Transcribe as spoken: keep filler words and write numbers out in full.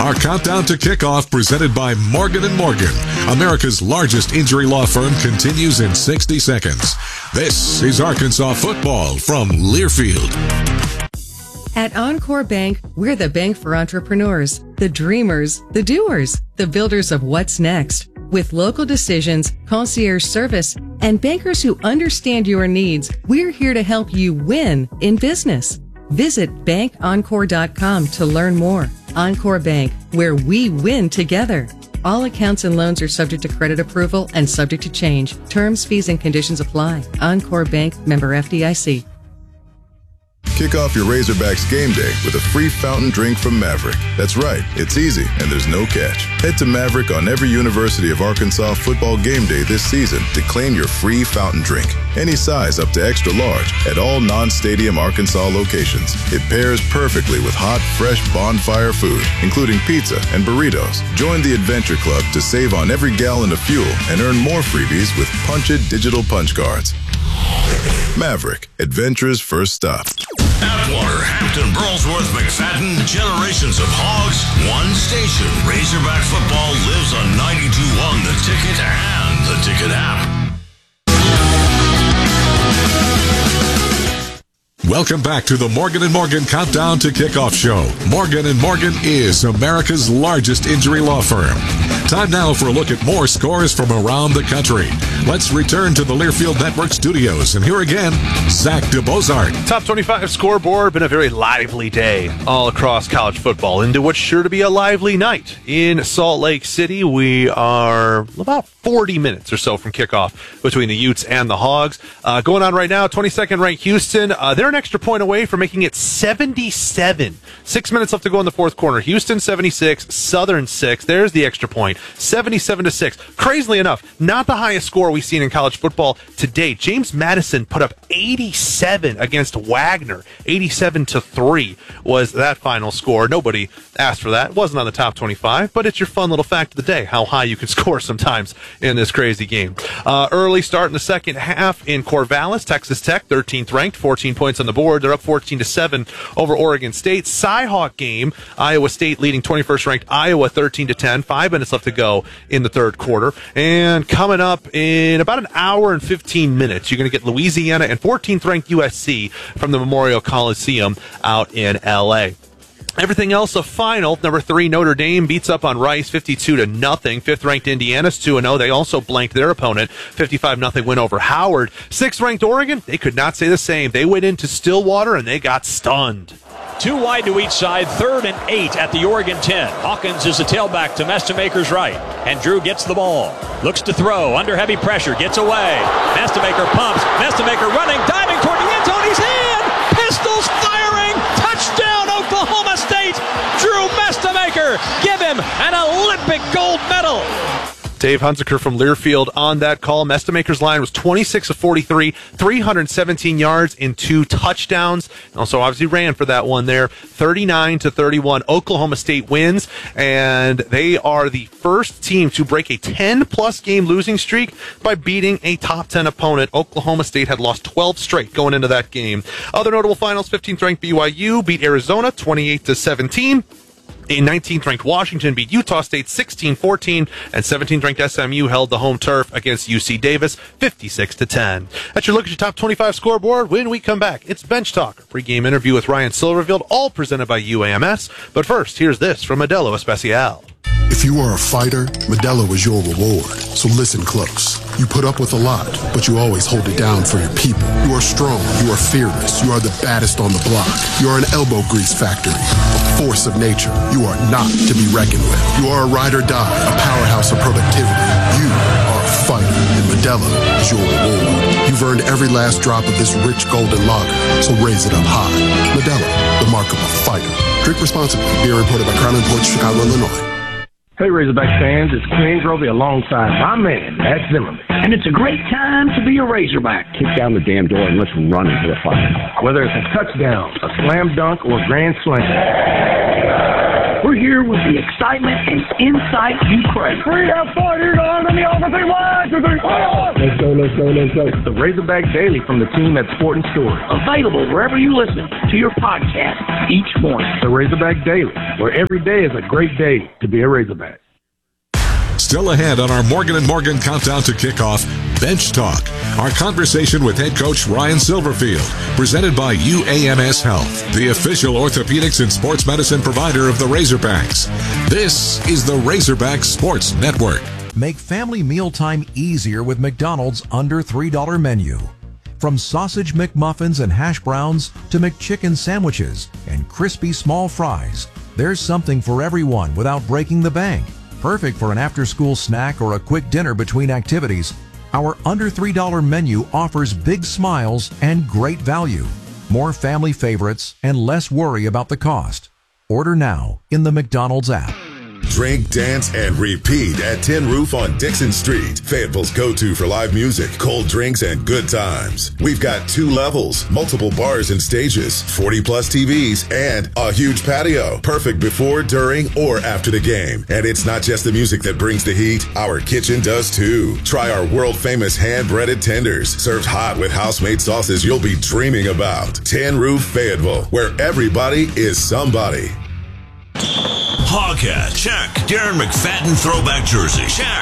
Our countdown to kickoff, presented by Morgan and Morgan, America's largest injury law firm, continues in sixty seconds. This is Arkansas football from Learfield. At Encore Bank, we're the bank for entrepreneurs, the dreamers, the doers, the builders of what's next. With local decisions, concierge service, and bankers who understand your needs, we're here to help you win in business. Visit bank encore dot com to learn more. Encore Bank, where we win together. All accounts and loans are subject to credit approval and subject to change. Terms, fees, and conditions apply. Encore Bank, member F D I C. Kick off your Razorbacks game day with a free fountain drink from Maverick. That's right, it's easy and there's no catch. Head to Maverick on every University of Arkansas football game day this season to claim your free fountain drink. Any size up to extra large at all non-stadium Arkansas locations. It pairs perfectly with hot, fresh bonfire food, including pizza and burritos. Join the Adventure Club to save on every gallon of fuel and earn more freebies with Punch It digital punch cards. Maverick, adventure's first stop. Atwater, Hampton, Burlsworth, McFadden, generations of Hogs, one station. Razorback football lives on ninety-two point one The Ticket and the Ticket app. Welcome back to the Morgan and Morgan Countdown to Kickoff Show. Morgan and Morgan is America's largest injury law firm. Time now for a look at more scores from around the country. Let's return to the Learfield Network studios. And here again, Zach DeBozart. Top twenty-five scoreboard. Been a very lively day all across college football into what's sure to be a lively night. In Salt Lake City, we are about forty minutes or so from kickoff between the Utes and the Hogs. Uh, going on right now, twenty-second ranked Houston. Uh, they're an extra point away from making it seventy-seven. Six minutes left to go in the fourth quarter. Houston seventy-six, Southern six. There's the extra point. seventy-seven to six. Crazily enough, not the highest score we've seen in college football to date. James Madison put up eighty-seven against Wagner. eighty-seven to three was that final score. Nobody asked for that. It wasn't on the top twenty-five, but it's your fun little fact of the day, how high you can score sometimes in this crazy game. Uh, early start in the second half in Corvallis. Texas Tech, thirteenth ranked, fourteen points on the board. They're up fourteen to seven over Oregon State. Cyhawk game, Iowa State leading twenty-first ranked Iowa thirteen to ten. Five minutes left to go in the third quarter. And coming up in about an hour and fifteen minutes, you're going to get Louisiana and fourteenth ranked U S C from the Memorial Coliseum out in L A. Everything else a final. Number three, Notre Dame beats up on Rice fifty-two to nothing. Fifth ranked Indiana's two and oh. They also blanked their opponent. fifty-five nothing win over Howard. Sixth ranked Oregon, they could not say the same. They went into Stillwater and they got stunned. Two wide to each side, third and eight at the Oregon ten. Hawkins is the tailback to Mestemaker's right. And Drew gets the ball. Looks to throw, under heavy pressure, gets away. Mestemaker pumps. Mestemaker running, diving toward the end zone. He's in! Pistols firing! Touchdown, Oklahoma State! Drew Mestemaker! Give him an Olympic gold medal! Dave Hunziker from Learfield on that call. Mestemaker's line was twenty-six of forty-three, three hundred seventeen yards in two touchdowns. Also obviously ran for that one there. thirty-nine to thirty-one. Oklahoma State wins, and they are the first team to break a ten-plus game losing streak by beating a top ten opponent. Oklahoma State had lost twelve straight going into that game. Other notable finals, fifteenth ranked B Y U beat Arizona twenty-eight to seventeen. A nineteenth ranked Washington beat Utah State sixteen fourteen, and seventeenth ranked S M U held the home turf against U C Davis fifty-six to ten. That's your look at your top twenty-five scoreboard. When we come back, it's Bench Talk, a pregame interview with Ryan Silverfield, all presented by U A M S. But first, here's this from Modelo Especial. If you are a fighter, Modelo is your reward. So listen close. You put up with a lot, but you always hold it down for your people. You are strong. You are fearless. You are the baddest on the block. You are an elbow grease factory, a force of nature. You are not to be reckoned with. You are a ride or die, a powerhouse of productivity. You are a fighter, and Modelo is your reward. You've earned every last drop of this rich golden lager, so raise it up high. Modelo, the mark of a fighter. Drink responsibly. Beer imported by Crown Imports, Chicago, Illinois. Hey, Razorback fans, it's Queen Roby alongside my man, Matt Zimmerman. And it's a great time to be a Razorback. Kick down the damn door and let's run into the fire. Whether it's a touchdown, a slam dunk, or a grand slam. We're here with the excitement and insight you crave. We have fun here on the offensive line. Let's go, let's go, let's go. The Razorback Daily from the team at Sport and Story. Available wherever you listen to your podcast each morning. The Razorback Daily, where every day is a great day to be a Razorback. Still ahead on our Morgan and Morgan countdown to kickoff, Bench Talk. Our conversation with head coach Ryan Silverfield, presented by U A M S Health, the official orthopedics and sports medicine provider of the Razorbacks. This is the Razorback Sports Network. Make family mealtime easier with McDonald's under three dollar menu. From sausage McMuffins and hash browns to McChicken sandwiches and crispy small fries, there's something for everyone without breaking the bank. Perfect for an after-school snack or a quick dinner between activities, our under three dollar menu offers big smiles and great value, more family favorites, and less worry about the cost. Order now in the McDonald's app. Drink, dance, and repeat at Tin Roof on Dixon Street. Fayetteville's go-to for live music, cold drinks, and good times. We've got two levels, multiple bars and stages, forty plus T Vs, and a huge patio. Perfect before, during, or after the game. And it's not just the music that brings the heat. Our kitchen does too. Try our world-famous hand-breaded tenders, served hot with house-made sauces you'll be dreaming about. Tin Roof Fayetteville, where everybody is somebody. Hogcat, check. Darren McFadden throwback jersey, check.